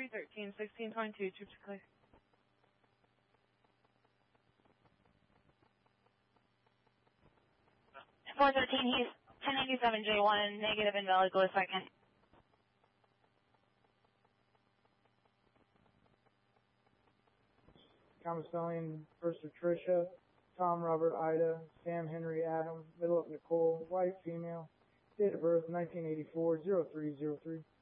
313, 1622, troops clear. He's 1087J1, negative invalid, go a second. Thomas Stallion, First Patricia, Tom Robert Ida, Sam Henry Adam, middle of Nicole, white female, date of birth 1984, 0303.